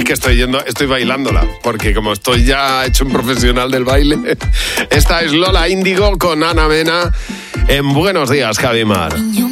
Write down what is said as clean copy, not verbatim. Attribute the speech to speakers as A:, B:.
A: que estoy bailándola, porque como estoy ya hecho un profesional del baile, esta es Lola Índigo con Ana Mena en Buenos Días, Javimar.